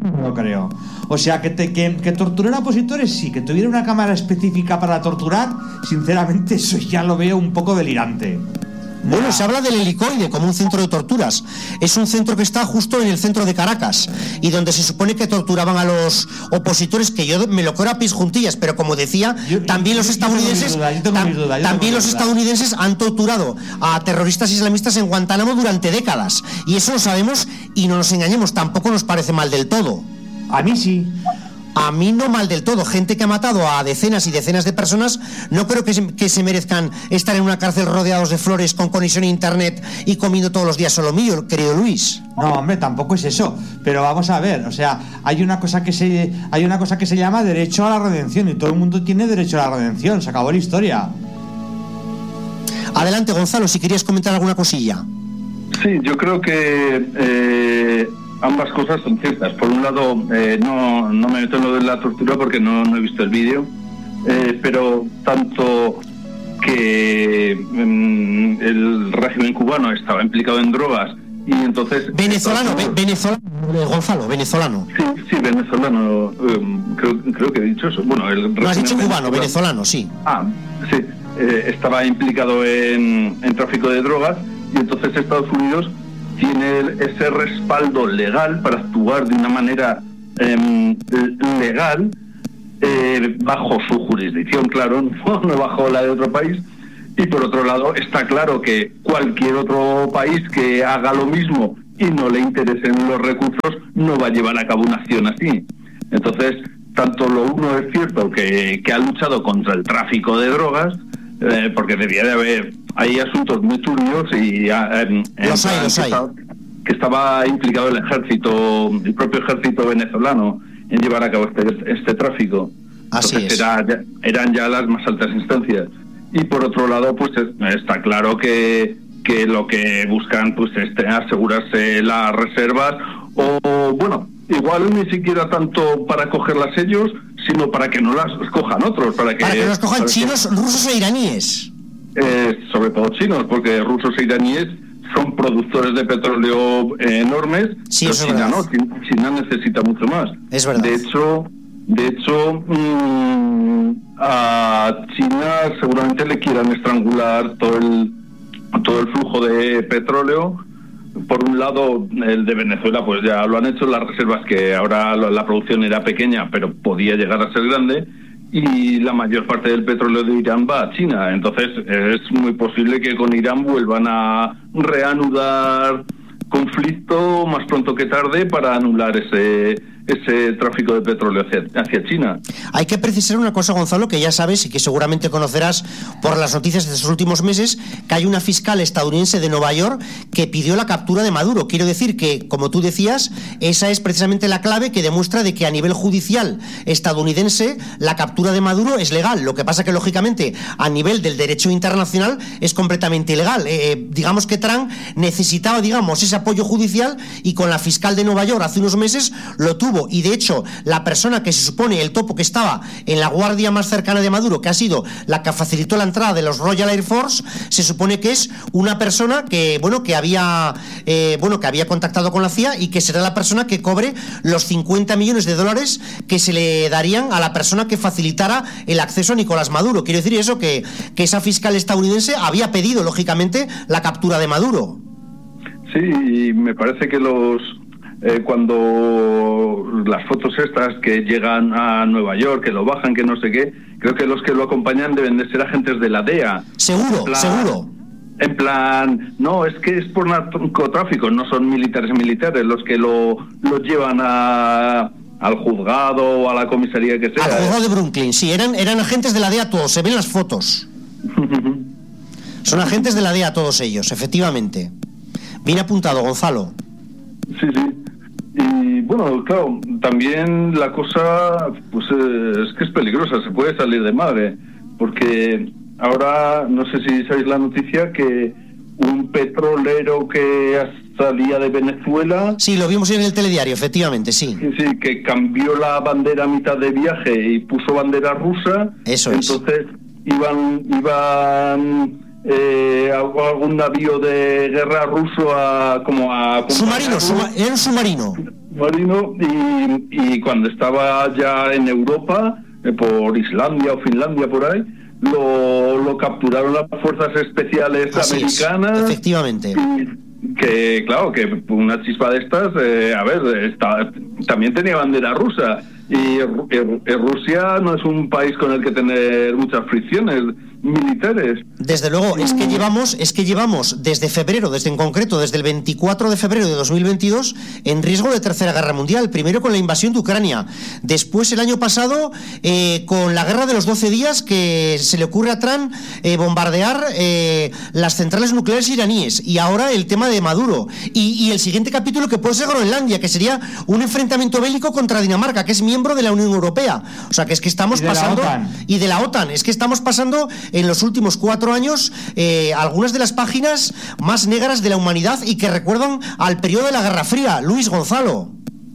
No lo creo. O sea, que torturar a opositores sí, que tuviera una cámara específica para torturar, sinceramente eso ya lo veo un poco delirante. Bueno, se habla del Helicoide como un centro de torturas. Es un centro que está justo en el centro de Caracas y donde se supone que torturaban a los opositores, que yo me lo creo a pies juntillas, pero como decía, también los estadounidenses han torturado a terroristas islamistas en Guantánamo durante décadas. Y eso lo sabemos y no nos engañemos, tampoco nos parece mal del todo. A mí sí. A mí no mal del todo. Gente que ha matado a decenas y decenas de personas, no creo que se merezcan estar en una cárcel rodeados de flores, con conexión a internet y comiendo todos los días solomillo, querido Luis. No, hombre, tampoco es eso. Pero vamos a ver, o sea, hay una cosa que se llama derecho a la redención, y todo el mundo tiene derecho a la redención. Se acabó la historia. Adelante, Gonzalo, si querías comentar alguna cosilla. Sí, yo creo que ambas cosas son ciertas. Por un lado, no me meto en lo de la tortura porque no he visto el vídeo, pero tanto que el régimen cubano estaba implicado en drogas y entonces... Venezolano, Gonzalo, venezolano. Sí, venezolano, creo que he dicho eso. Bueno, no has dicho cubano, venezolano, sí. Sí, estaba implicado en tráfico de drogas, y entonces Estados Unidos tiene ese respaldo legal para actuar de una manera legal, bajo su jurisdicción, claro, no bajo la de otro país. Y por otro lado, está claro que cualquier otro país que haga lo mismo y no le interesen los recursos no va a llevar a cabo una acción así. Entonces, tanto lo uno es cierto que ha luchado contra el tráfico de drogas, porque debía de haber... Hay asuntos muy turbios y los hay. Que estaba implicado el propio ejército venezolano en llevar a cabo este tráfico. Así entonces es. Eran ya las más altas instancias. Y por otro lado, pues está claro que lo que buscan pues es asegurarse las reservas, o bueno, igual ni siquiera tanto para cogerlas ellos, sino para que no las cojan otros, para que las cojan chinos, rusos e iraníes. Sobre todo chinos, porque rusos e iraníes son productores de petróleo enormes. Sí, pero China no, China necesita mucho más. Es verdad. De hecho, a China seguramente le quieran estrangular todo el flujo de petróleo. Por un lado, el de Venezuela, pues ya lo han hecho, las reservas, que ahora la producción era pequeña, pero podía llegar a ser grande. Y la mayor parte del petróleo de Irán va a China. Entonces es muy posible que con Irán vuelvan a reanudar conflicto más pronto que tarde para anular ese tráfico de petróleo hacia China. Hay que precisar una cosa, Gonzalo, que ya sabes y que seguramente conocerás por las noticias de estos últimos meses, que hay una fiscal estadounidense de Nueva York que pidió la captura de Maduro. Quiero decir que, como tú decías, esa es precisamente la clave que demuestra de que a nivel judicial estadounidense la captura de Maduro es legal. Lo que pasa que, lógicamente, a nivel del derecho internacional es completamente ilegal. Digamos que Trump necesitaba, ese apoyo judicial, y con la fiscal de Nueva York hace unos meses lo tuvo. Y de hecho, la persona que se supone, el topo que estaba en la guardia más cercana de Maduro, que ha sido la que facilitó la entrada de los Royal Air Force, se supone que es una persona que había contactado con la CIA, y que será la persona que cobre los $50 millones que se le darían a la persona que facilitara el acceso a Nicolás Maduro. Quiero decir eso, que esa fiscal estadounidense había pedido, lógicamente, la captura de Maduro. Sí, y me parece que cuando las fotos estas que llegan a Nueva York, que lo bajan, que no sé qué, creo que los que lo acompañan deben de ser agentes de la DEA. Seguro. En plan, no, es que es por narcotráfico, no son militares los que lo llevan al juzgado o a la comisaría que sea. Al juzgado de Brooklyn, sí, eran agentes de la DEA todos, se ven las fotos. Son agentes de la DEA todos ellos, efectivamente. Bien apuntado, Gonzalo. Sí. Y bueno, claro, también la cosa pues es que es peligrosa, se puede salir de madre, porque ahora no sé si sabéis la noticia que un petrolero que salía de Venezuela... Sí, lo vimos en el telediario, efectivamente, sí. Sí, que cambió la bandera a mitad de viaje y puso bandera rusa. Eso es. Entonces iban algún navío de guerra ruso a submarino, era un submarino. marino, y cuando estaba ya en Europa, por Islandia o Finlandia, por ahí, lo capturaron las fuerzas especiales Así americanas. es, efectivamente. Que claro, que una chispa de estas, también tenía bandera rusa, y Rusia no es un país con el que tener muchas fricciones militares. Desde luego, es que llevamos desde febrero, en concreto desde el 24 de febrero de 2022, en riesgo de tercera guerra mundial. Primero con la invasión de Ucrania, después el año pasado con la guerra de los 12 días, que se le ocurre a Trump bombardear las centrales nucleares iraníes, y ahora el tema de Maduro, y el siguiente capítulo que puede ser Groenlandia, que sería un enfrentamiento bélico contra Dinamarca, que es miembro de la Unión Europea. O sea, que es que estamos pasando, y de la OTAN, es que estamos pasando en los últimos 4 años algunas de las páginas más negras de la humanidad y que recuerdan al periodo de la Guerra Fría. Luis, Gonzalo.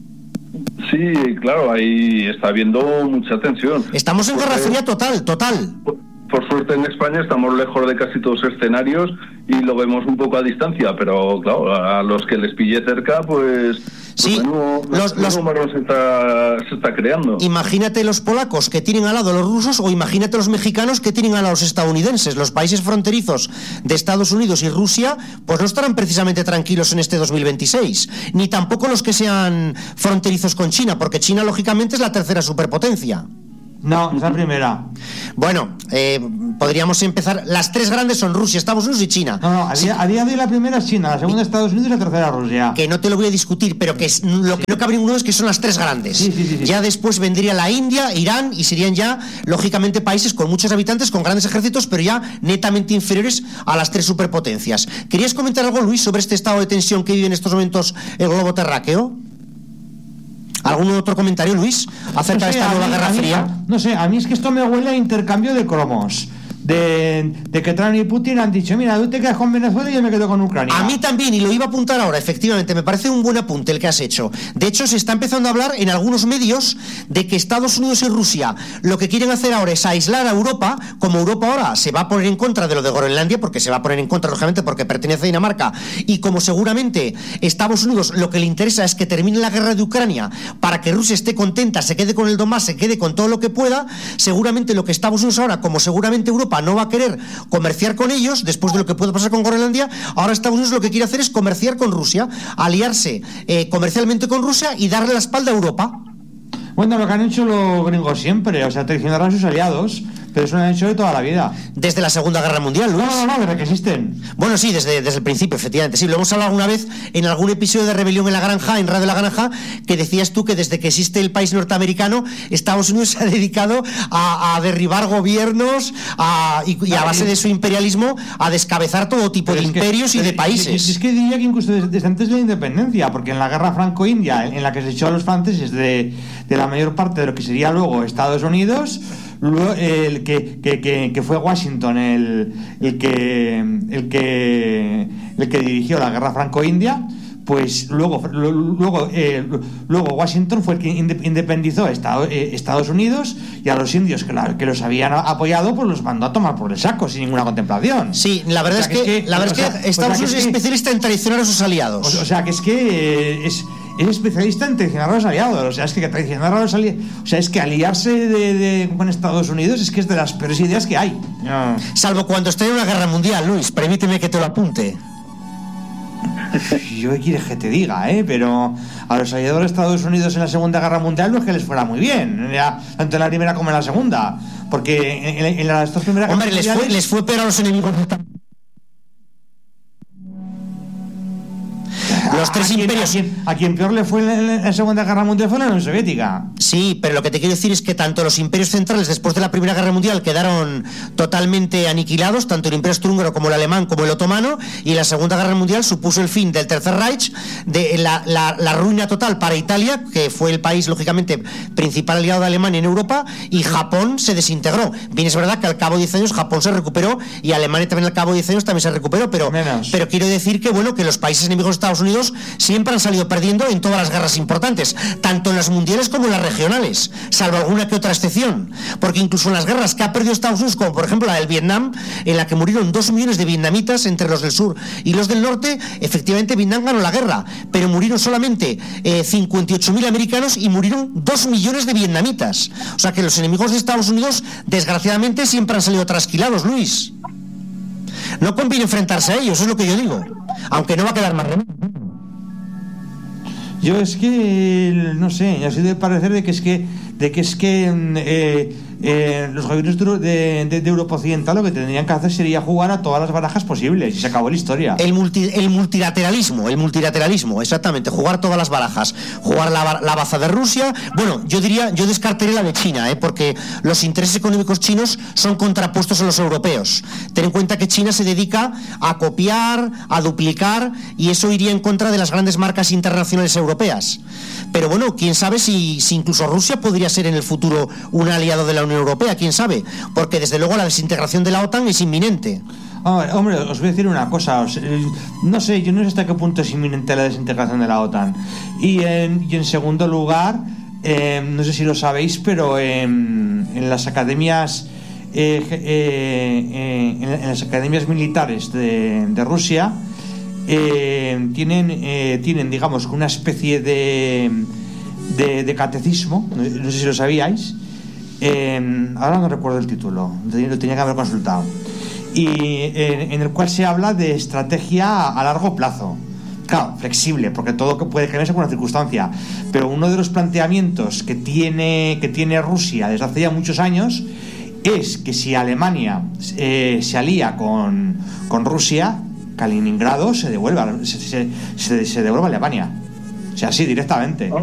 Sí, claro, ahí está habiendo mucha tensión. Estamos en Guerra Fría total. Por suerte en España estamos lejos de casi todos los escenarios y lo vemos un poco a distancia, pero claro, a los que les pille cerca, pues sí, los se está creando. Imagínate los polacos que tienen al lado a los rusos, o imagínate los mexicanos que tienen al lado a los estadounidenses. Los países fronterizos de Estados Unidos y Rusia pues no estarán precisamente tranquilos en este 2026, ni tampoco los que sean fronterizos con China, porque China lógicamente es la tercera superpotencia. No, es la primera. Bueno, podríamos empezar. Las tres grandes son Rusia, Estados Unidos y China. No, a día de hoy la primera es China, la segunda Estados Unidos y la tercera Rusia. Que no te lo voy a discutir, pero que lo que no cabe ninguno es que son las tres grandes. Sí. Ya después vendría la India, Irán, y serían ya, lógicamente, países con muchos habitantes, con grandes ejércitos, pero ya netamente inferiores a las tres superpotencias. ¿Querías comentar algo, Luis, sobre este estado de tensión que vive en estos momentos el globo terráqueo? ¿Algún otro comentario, Luis, acerca de esta nueva Guerra Fría? No sé, a mí es que esto me huele a intercambio de cromos. De que Trump y Putin han dicho, mira, tú te quedas con Venezuela y yo me quedo con Ucrania. A mí también, y lo iba a apuntar ahora, efectivamente, me parece un buen apunte el que has hecho. De hecho, se está empezando a hablar en algunos medios de que Estados Unidos y Rusia lo que quieren hacer ahora es aislar a Europa, como Europa ahora se va a poner en contra de lo de Groenlandia, porque se va a poner en contra, lógicamente, porque pertenece a Dinamarca, y como seguramente Estados Unidos lo que le interesa es que termine la guerra de Ucrania para que Rusia esté contenta, se quede con el Donbass, se quede con todo lo que pueda, seguramente lo que Estados Unidos ahora, como seguramente Europa no va a querer comerciar con ellos, después de lo que puede pasar con Groenlandia, ahora Estados Unidos lo que quiere hacer es comerciar con Rusia, aliarse comercialmente con Rusia y darle la espalda a Europa. Bueno, lo que han hecho los gringos siempre, o sea, traicionar a sus aliados, pero eso lo han hecho de toda la vida. Desde la Segunda Guerra Mundial, Luis. No, desde que existen. Bueno, sí, desde el principio, efectivamente. Sí, lo hemos hablado alguna vez en algún episodio de Rebelión en la Granja, en Radio La Granja, que decías tú que desde que existe el país norteamericano, Estados Unidos se ha dedicado a derribar gobiernos y a base de su imperialismo a descabezar todo tipo de imperios y de países. Es que diría que incluso desde antes de la independencia, porque en la guerra franco-india, en la que se echó a los franceses de la mayor parte de lo que sería luego Estados Unidos, el que fue Washington el que dirigió la guerra franco-india, pues luego Washington fue el que independizó Estados Unidos, y a los indios que los habían apoyado pues los mandó a tomar por el saco sin ninguna contemplación. Sí, la verdad es que Estados Unidos es especialista en traicionar a sus aliados. O sea, que es que es especialista en traicionar a los aliados. O sea, es que traicionar a los aliados, o sea, es que aliarse con Estados Unidos es que es de las peores ideas que hay. No. Salvo cuando esté en una guerra mundial, Luis, permíteme que te lo apunte. Yo qué quieres que te diga, pero a los aliados de Estados Unidos en la Segunda Guerra Mundial no es que les fuera muy bien, tanto en la primera como en la segunda, porque en las dos primeras guerras mundiales les fue peor a los enemigos. Los tres imperios. A quien peor le fue en la Segunda Guerra Mundial fue la Unión Soviética. Sí, pero lo que te quiero decir es que tanto los imperios centrales después de la Primera Guerra Mundial quedaron totalmente aniquilados, tanto el Imperio Austrohúngaro como el alemán como el otomano, y la Segunda Guerra Mundial supuso el fin del Tercer Reich, de la ruina total para Italia, que fue el país lógicamente principal aliado de Alemania en Europa, y Japón se desintegró. Bien, es verdad que al cabo de 10 años Japón se recuperó, y Alemania también al cabo de 10 años también se recuperó, pero quiero decir que bueno, que los países enemigos de Estados Unidos siempre han salido perdiendo en todas las guerras importantes, tanto en las mundiales como en las regionales, salvo alguna que otra excepción, porque incluso en las guerras que ha perdido Estados Unidos, como por ejemplo la del Vietnam, en la que murieron 2 millones de vietnamitas entre los del sur y los del norte, efectivamente Vietnam ganó la guerra, pero murieron solamente 58.000 americanos y murieron 2 millones de vietnamitas. O sea que los enemigos de Estados Unidos, desgraciadamente, siempre han salido trasquilados, Luis. No conviene enfrentarse a ellos, es lo que yo digo, aunque no va a quedar más remedio. Yo es que no sé, ha sido de parecer de que los gobiernos de Europa Occidental lo que tendrían que hacer sería jugar a todas las barajas posibles y se acabó la historia. El multilateralismo, exactamente, jugar todas las barajas, jugar la baza de Rusia. Bueno, yo descartaría la de China, porque los intereses económicos chinos son contrapuestos a los europeos. Ten en cuenta que China se dedica a copiar, a duplicar, y eso iría en contra de las grandes marcas internacionales europeas. Pero bueno, quién sabe si incluso Rusia podría ser en el futuro un aliado de la Unión Europea, quién sabe, porque desde luego la desintegración de la OTAN es inminente. Hombre, os voy a decir una cosa, no sé, yo no sé hasta qué punto es inminente la desintegración de la OTAN. Y en segundo lugar, no sé si lo sabéis, pero en las academias en las academias militares de Rusia tienen digamos una especie de catecismo, no sé si lo sabíais. Ahora no recuerdo el título, lo tenía que haber consultado, y en el cual se habla de estrategia a largo plazo. Claro, flexible, porque todo puede cambiar según la circunstancia, pero uno de los planteamientos que tiene Rusia desde hace ya muchos años es que si Alemania se alía con Rusia, Kaliningrado se devuelve a Alemania, o sea, sí, directamente.